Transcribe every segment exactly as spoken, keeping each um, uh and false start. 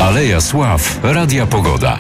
Aleja Sław Radia Pogoda.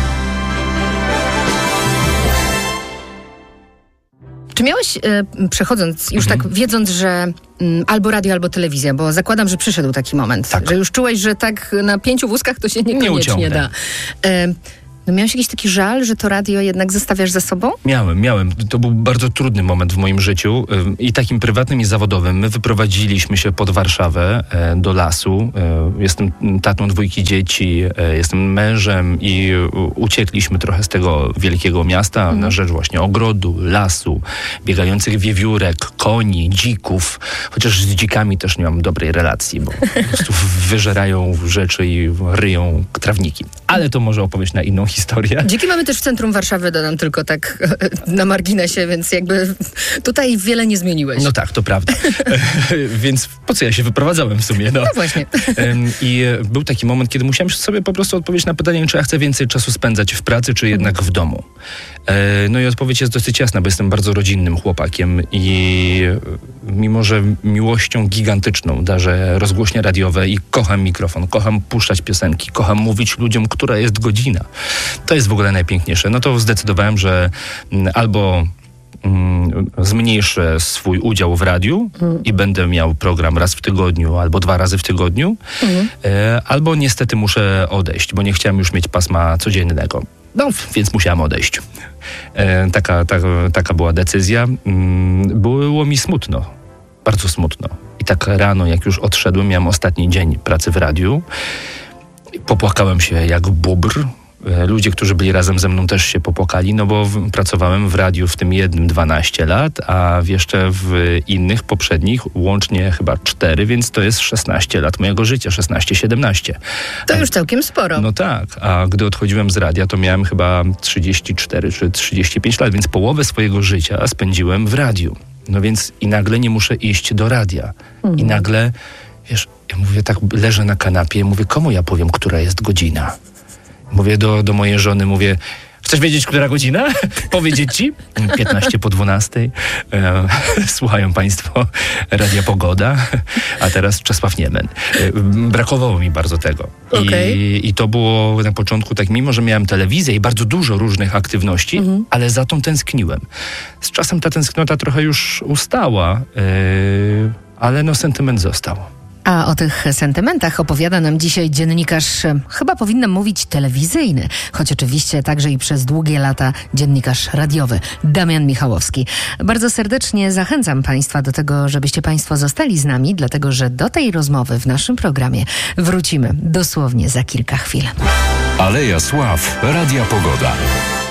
Czy miałeś, e, przechodząc, już mhm. tak wiedząc, że m, albo radio, albo telewizja, bo zakładam, że przyszedł taki moment, tak. że już czułeś, że tak na pięciu wózkach to się niekoniecznie nie da. E, no miałeś jakiś taki żal, że to radio jednak zostawiasz za sobą? Miałem, miałem. To był bardzo trudny moment w moim życiu i takim prywatnym i zawodowym. My wyprowadziliśmy się pod Warszawę do lasu. Jestem tatą dwójki dzieci, jestem mężem i uciekliśmy trochę z tego wielkiego miasta mhm. na rzecz właśnie ogrodu, lasu, biegających wiewiórek, koni, dzików. Chociaż z dzikami też nie mam dobrej relacji, bo po prostu wyżerają rzeczy i ryją trawniki. Ale to może opowieść na inną historię. Dziki mamy też w centrum Warszawy, dodam tylko tak na marginesie, więc jakby tutaj wiele nie zmieniłeś. No tak, to prawda. Więc po co ja się wyprowadzałem w sumie? No, no właśnie. I był taki moment, kiedy musiałem sobie po prostu odpowiedzieć na pytanie, czy ja chcę więcej czasu spędzać w pracy, czy jednak w domu. No i odpowiedź jest dosyć jasna, bo jestem bardzo rodzinnym chłopakiem i mimo, że miłością gigantyczną darzę rozgłośnie radiowe i kocham mikrofon, kocham puszczać piosenki, kocham mówić ludziom, która jest godzina. To jest w ogóle najpiękniejsze. No to zdecydowałem, że albo mm, zmniejszę swój udział w radiu mm. i będę miał program raz w tygodniu albo dwa razy w tygodniu, mm. e, albo niestety muszę odejść, bo nie chciałem już mieć pasma codziennego. No, więc musiałem odejść. E, taka, ta, taka była decyzja. Mm, było mi smutno. Bardzo smutno. I tak rano, jak już odszedłem, miałem ostatni dzień pracy w radiu. Popłakałem się jak bóbr. Ludzie, którzy byli razem ze mną, też się popłakali, no bo w, pracowałem w radiu w tym jednym dwanaście lat, a jeszcze w innych poprzednich łącznie chyba cztery, więc to jest szesnaście lat mojego życia, szesnaście siedemnaście. To już całkiem sporo. No tak, a gdy odchodziłem z radia, to miałem chyba trzydzieści cztery czy trzydzieści pięć lat, więc połowę swojego życia spędziłem w radiu. No więc i nagle nie muszę iść do radia. Mhm. I nagle, wiesz, ja mówię tak, leżę na kanapie, mówię, komu ja powiem, która jest godzina? Mówię do, do mojej żony, mówię, chcesz wiedzieć, która godzina? Powiedzieć ci? piętnaście po dwunastej. E, słuchają państwo Radia Pogoda, a teraz Czesław Niemen. E, brakowało mi bardzo tego. Okay. I, I to było na początku tak, mimo że miałem telewizję i bardzo dużo różnych aktywności, mhm. ale za tą tęskniłem. Z czasem ta tęsknota trochę już ustała, e, ale no sentyment został. A o tych sentymentach opowiada nam dzisiaj dziennikarz, chyba powinnam mówić telewizyjny, choć oczywiście także i przez długie lata dziennikarz radiowy, Damian Michałowski. Bardzo serdecznie zachęcam Państwa do tego, żebyście Państwo zostali z nami, dlatego że do tej rozmowy w naszym programie wrócimy dosłownie za kilka chwil. Aleja Sław Radia Pogoda.